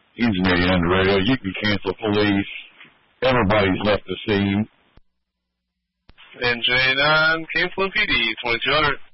Engineering on the radio. You can cancel police. Everybody's left the scene. NJ9, cancel PD, 2200.